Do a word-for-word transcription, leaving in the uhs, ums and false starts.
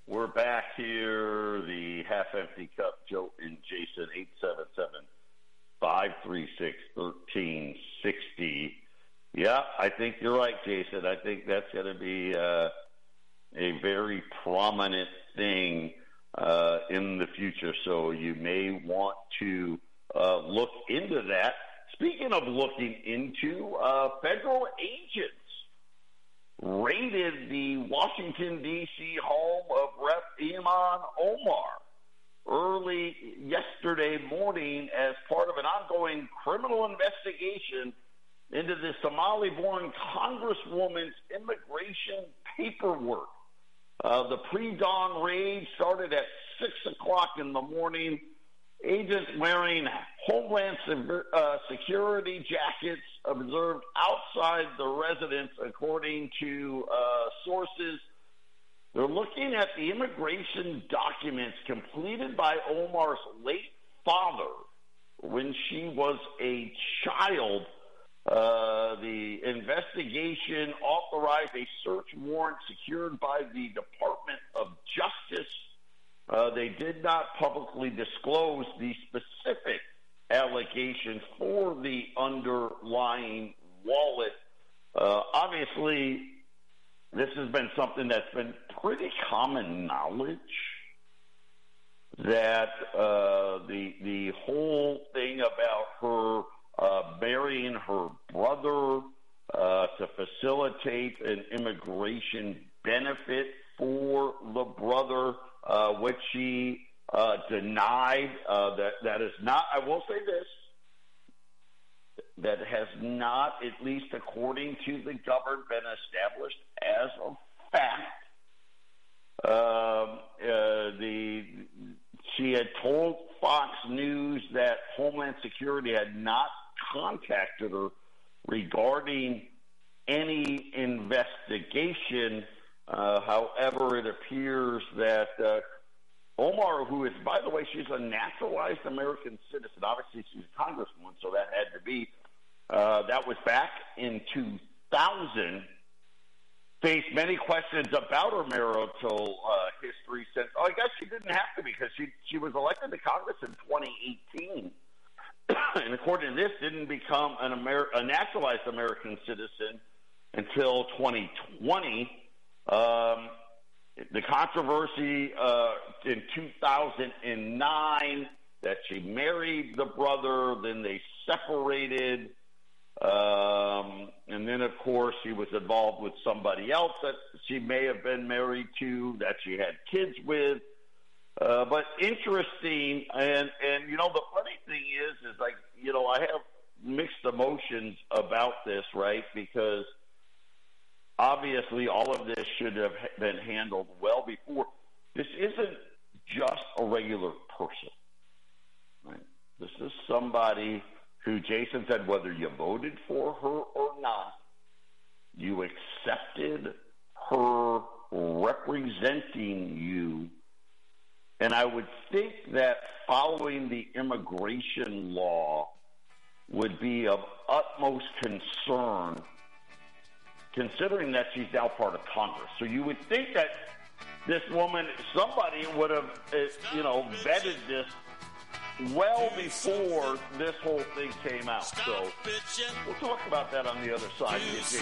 We're back here, the half-empty cup, Joe and Jason, eight seven seven, five three six, one three six zero. Yeah, I think you're right, Jason. I think that's going to be uh, a very prominent thing uh, in the future, so you may want to uh, look into that. Speaking of looking into, uh, federal agents raided the Washington, D C home of Representative Ilhan Omar early yesterday morning as part of an ongoing criminal investigation into the Somali-born congresswoman's immigration paperwork. Uh, the pre-dawn raid started at six o'clock in the morning. Agents wearing Homeland uh, Security jackets observed outside the residence, according to uh, sources. They're looking at the immigration documents completed by Omar's late father when she was a child. Uh, the investigation authorized a search warrant secured by the Department of Justice. Uh, they did not publicly disclose the specific allegations for the underlying wallet. Uh, obviously, this has been something that's been pretty common knowledge, that uh, the the whole thing about her uh, marrying her brother uh, to facilitate an immigration benefit for the brother, Uh, which she uh, denied. Uh, that that is not. I will say this: that has not, at least according to the government, been established as a fact. Um, uh, the she had told Fox News that Homeland Security had not contacted her regarding any investigation. Uh, however, it appears that uh, Omar, who is, by the way, she's a naturalized American citizen. Obviously, she's a congresswoman, so that had to be. Uh, that was back in two thousand. Faced many questions about her marital uh, history since, oh, I guess she didn't have to because she, she was elected to Congress in twenty eighteen. And according to this, didn't become an Amer- a naturalized American citizen until twenty twenty. Um, the controversy uh, in two thousand nine that she married the brother, then they separated, um, and then, of course, she was involved with somebody else that she may have been married to, that she had kids with. Uh, but interesting, and, and, you know, the funny thing is, is like, you know, I have mixed emotions about this, right, because obviously, all of this should have been handled well before. This isn't just a regular person, right? This is somebody who, Jason said, whether you voted for her or not, you accepted her representing you. And I would think that following the immigration law would be of utmost concern, considering that she's now part of Congress. So you would think that this woman, somebody would have, you know, vetted this well before this whole thing came out. So we'll talk about that on the other side.